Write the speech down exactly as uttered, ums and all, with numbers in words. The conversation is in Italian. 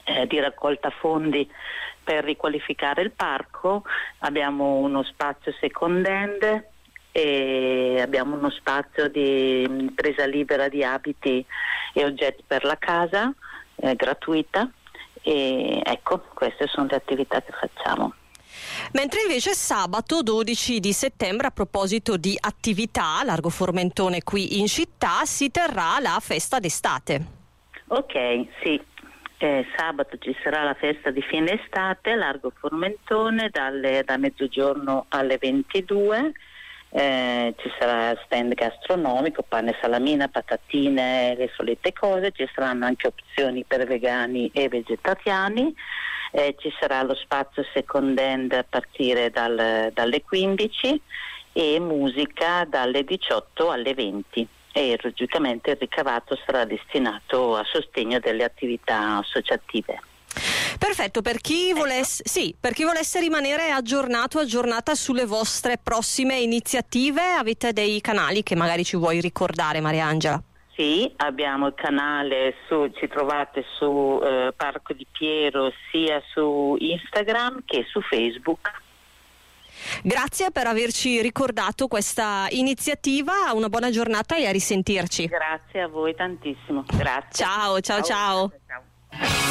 eh, di raccolta fondi per riqualificare il parco. Abbiamo uno spazio second hand e abbiamo uno spazio di presa libera di abiti e oggetti per la casa, eh, gratuita, e ecco, queste sono le attività che facciamo. Mentre invece sabato dodici di settembre, a proposito di attività, Largo Formentone qui in città, si terrà la festa d'estate. Ok, sì. Eh, sabato ci sarà la festa di fine estate a Largo Formentone dalle, da mezzogiorno alle ventidue. Eh, ci sarà stand gastronomico, pane, salamina, patatine, le solite cose. Ci saranno anche opzioni per vegani e vegetariani. Eh, ci sarà lo spazio second hand a partire dal, dalle quindici e musica dalle diciotto alle venti, e logicamente il ricavato sarà destinato a sostegno delle attività associative. Perfetto, per chi volesse, sì, per chi volesse rimanere aggiornato, aggiornata sulle vostre prossime iniziative, avete dei canali che magari ci vuoi ricordare, Mariangela? Sì, abbiamo il canale, su, ci trovate su eh, Parco di Piero sia su Instagram che su Facebook. Grazie per averci ricordato questa iniziativa, una buona giornata e a risentirci. Grazie a voi tantissimo, grazie. Ciao, ciao, ciao. ciao. ciao.